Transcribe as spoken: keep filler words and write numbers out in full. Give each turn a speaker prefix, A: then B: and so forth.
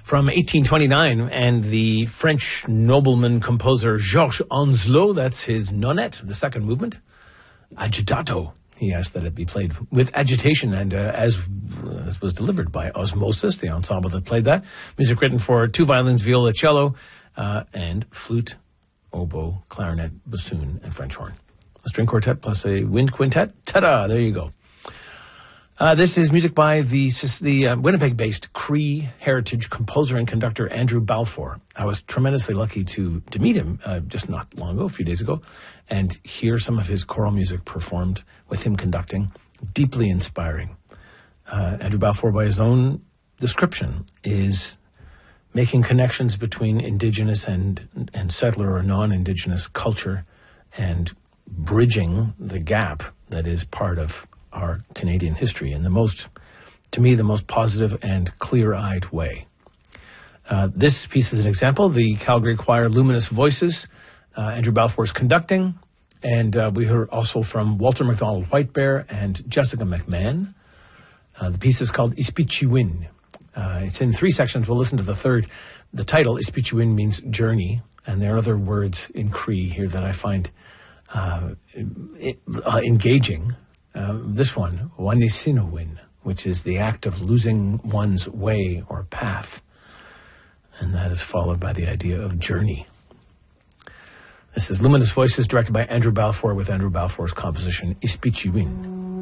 A: from eighteen twenty-nine, and the French nobleman composer Georges Anzelot, that's his nonette, the second movement, Agitato. He asked that it be played with agitation, and uh, as, as was delivered by Osmosis, the ensemble that played that. Music written for two violins, viola, cello, uh, and flute, oboe, clarinet, bassoon, and French horn. A string quartet plus a wind quintet. Ta-da! There you go. Uh, this is music by the the uh, Winnipeg-based Cree heritage composer and conductor Andrew Balfour. I was tremendously lucky to to meet him uh, just not long ago, a few days ago, and hear some of his choral music performed with him conducting. Deeply inspiring. Uh, Andrew Balfour, by his own description, is making connections between Indigenous and and settler or non-Indigenous culture, and bridging the gap that is part of our Canadian history in the most, to me, the most positive and clear-eyed way. Uh, this piece is an example. The Calgary Choir Luminous Voices, uh, Andrew Balfour's conducting, and uh, we heard also from Walter MacDonald Whitebear and Jessica McMahon. Uh, the piece is called Ispichiwin. Uh, it's in three sections. We'll listen to the third. The title, Ispichiwin, means journey, and there are other words in Cree here that I find uh, it, uh, engaging. Uh, this one, Wanisinowin, which is the act of losing one's way or path. And that is followed by the idea of journey. This is Luminous Voices, directed by Andrew Balfour, with Andrew Balfour's composition, Ispichiwin.